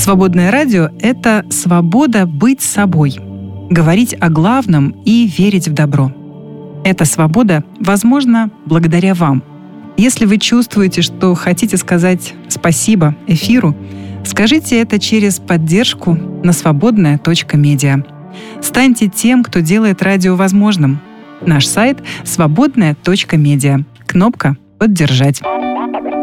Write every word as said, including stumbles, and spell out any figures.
Свободное радио — это свобода быть собой, говорить о главном и верить в добро. Эта свобода возможна благодаря вам. Если вы чувствуете, что хотите сказать спасибо эфиру, скажите это через поддержку на свободная точка медиа. Станьте тем, кто делает радио возможным. Наш сайт — свободная точка медиа. Кнопка «Поддержать».